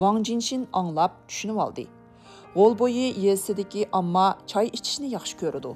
Wang Jinshin anglab, tushunib oldi. G'olbo'yi yezisidagi ammo choy ichishni yaxshi ko'radi.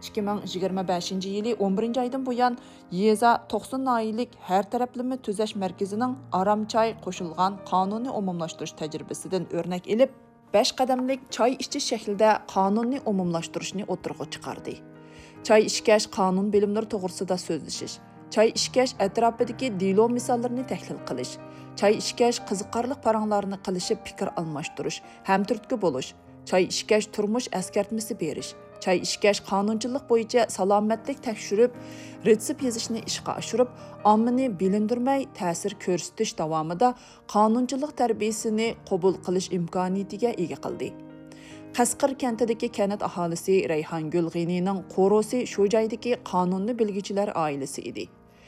2025-yili 11-oydan buyon yeza 90 noilik har taraflama tuzash markazining Aramchoy qo'shilgan qonuniy umumlashtirish tajribasidan o'rnak olib, 5 qadamlik choy ichish shaklida qonuniy umumlashtirishni o'tirg'a chiqardi. Choy ishkash qonun bilimlari to'g'risida so'zlashish, choy ishkash atrofidagi dilo misollarini tahlil qilish, choy ishkash qiziqarli paranglarni qilishib fikr almashtirish, hamturtki bo'lish, choy ishkash turmush askartmasi berish, choy ishkash qonunchilik bo'yicha salomatlik tekshirib, retsept yozishni ishga oshirib, ommani bilindirmay ta'sir ko'rsatish davomida qonunchilik tarbiyasini qabul qilish imkoniyatiga ega qildi. Qasqir kentidagi kanat aholisi Rayhongul G'inining qo'rosi shu joydagi qonunni bilgichilar oilasi edi.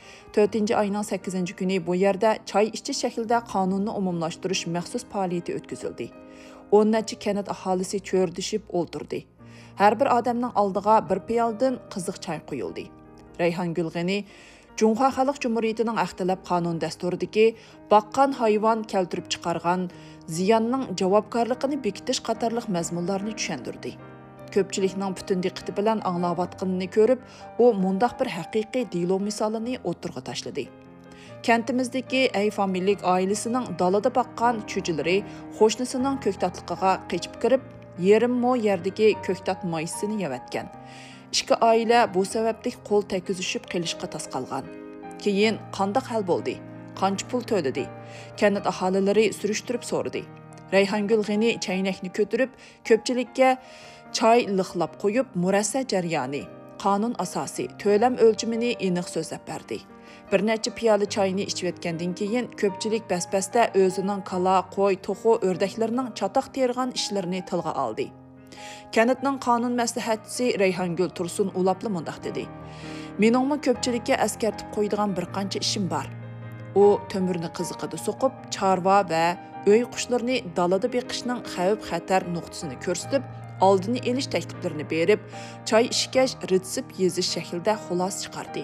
4-oyning 8-kuni bu yerda choy ichish shaklida qonunni umumlashtirish maxsus faoliyati o'tkazildi. 10 necha kanat aholisi cho'rdishib o'ltirdi. Har bir odamning oldiga bir piyoldan qiziq choy qo'yildi. Rayhongul G'ini Cumhuriyet Xalq Cumhuriyetining axtilab qonun dasturidagi baqqan hayvon keltirib chiqargan ziyonning javobgarligini bekitish qatorliq mazmunlarni tushundirdi. Ko'pchilikning butun diqqati bilan anglayotganini ko'rib, u mundaq bir haqiqiy dilo misolini o'tirg'a tashladi. Kentimizdagi Ay familiyalik oilasining dalada baqqan chujilari qo'shnisining ko'ktatliqiga qechib kirib, yerim mo yerdagi ko'ktat moysini yavatgan. Ikki oila bu sababli qo'l tekizishib qilishga tas qolgan. Keyin qanday hal bo'ldi? Qancha pul to'ladi? Kanat aholilari surishtirib so'radi. Rayhongul G'ini chaynakni ko'tarib, ko'pchilikka choy liqlab qo'yib, murassa jarayoni, qonun asosi, to'lam o'lchimini aniq so'zlab berdi. Bir necha piyola choyni ichayotgandan keyin ko'pchilik basbasda o'zining kala, qo'y, to'xu, o'rdaklarining chatoq tergan ishlarini tilga oldi. Kanatning qonun maslahatchisi Rayhongul Tursun ulaplı mundaq dedi. Meningmi ko'pchilikka askartib qo'ydigan bir qancha ishim bor. U to'mirni qiziqida so'qib, chorva va uy qushlarini dalada beqishning xavf-xatar nuqtasini ko'rsatib, oldini elish takliflarini berib, choy ishkash retsept yozish shaklida xulos chiqardi.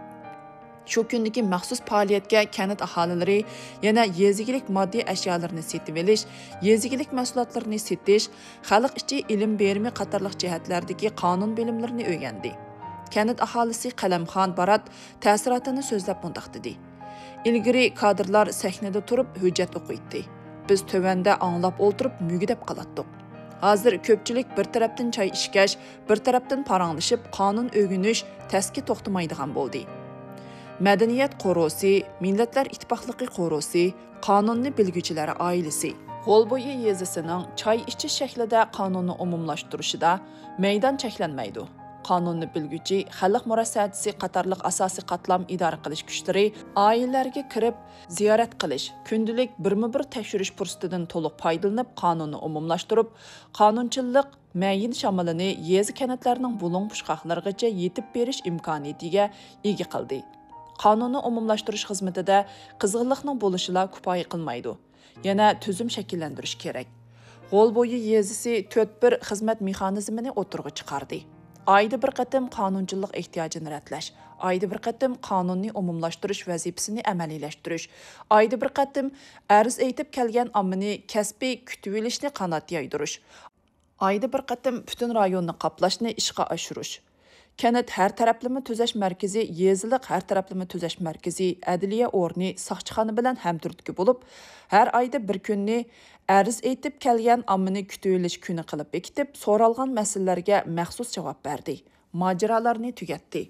Shu kundagi maxsus faoliyatga kanat aholilari yana yezigilik moddiy ashyolarni setib olish, yezigilik mahsulotlarini setish, xalq ichi ilm berimi qatorliq jihatlardagi qonun bilimlarini o'rgandi. Kanat aholisi Qalamxon Barat ta'sirotini so'zlab mundaq dedi. Ilgari kadrlar sahnada turib hujjat o'qiydi. Biz tövanda anglab o'ltirib mugidab qolatdik. Hozir ko'pchilik bir tarafdan choy ishkash, bir tarafdan paranglashib qonun o'rganish taski to'xtamaydigan bo'ldi. Madaniyat qo'rosi, Millatlar Ittifoqligi qo'rosi, qonunni bilguvchilari oilasi G'olbo'yi yezisining choy ichish shaklida qonunni umumlashtirishida maydon cheklanmaydi. Qonunni bilguvchi, xalq murassatchisi qatorliq asosiy qatlam idora qilish kuchlari oilalarga kirib, ziyorat qilish, kundalik birma-bir tekshirish fursatidan to'liq foydalanib qonunni umumlashtirib, qonunchilik mayin shamolini yezi kanatlarining bulung pushqoqlarigacha yetib berish imkoniyatiga ega qildi. Qonunni umumlashtirish xizmatida qiziqliqning bo'lishila kifoya qilmaydi. Yana tuzum shakllantirish kerak. G'olbo'yi yezisi 4-1 xizmat mexanizmini o'tirg'a chiqardi. Ayda bir qatim qonunchilik ehtiyojini ratlash, ayda bir qatim qonunni umumlashtirish vazifasini amaliylashtirish, ayda bir qatim arz aytib kelgan ommani kasbiy kutib olishni qanot yoydirish, ayda bir qatim butun rayonni qoplashni ishga oshirish. Kanat har taraflama tuzash markazi, yeziliq har taraflama tuzash markazi, adliya o'rni, soqchixona bilan hamturtki bo'lib, har oyda bir kunni arz aytib kelgan ommani kutib olish kuni qilib bekitib, so'ralgan masalalarga maxsus javob berdi. Mojarolarni tugatdi.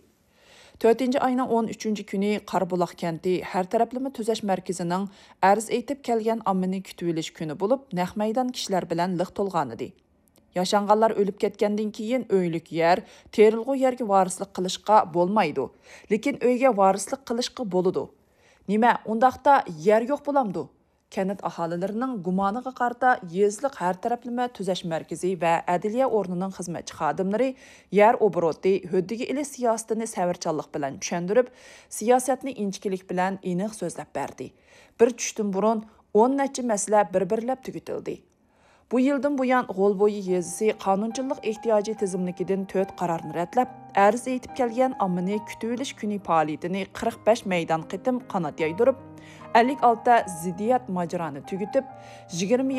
4-oyning 13-kuni Qarbuloq kenti har taraflama tuzash markazining arz aytib kelgan ommani kutib olish kuni bo'lib, naq maydon kishilar bilan liq to'lgan edi. Yaşanğanlar ölüp ketkendan keyin öylük yer, terilg'u yerga varislik qilishga bo'lmaydi. Lekin uyga varislik qilishga bo'ladi. Nima, undaqda yer yo'q bo'lamdi? Kanat aholilarining gumoniga qarata yezliq har taraflama tuzash markazi va adliya o'rnining xizmatchi xodimlari yer obroti, huddiga ili siyosatini savarchanlik bilan tushundirib, siyosatni inchkilik bilan aniq so'zlab berdi. Bir tushdan burun 10 necha masala bir-birlab tugatildi. Bu yildan buyon G'olbo'yi yezisi qonunchilik ehtiyoji tizimligidan 4 qarorni ratlab, arz aytib kelgan ommani kutib olish kuni faoliyatini 45 maydon qitim qanot yoydirib, 56 ziddiyat majrani tugitib, 20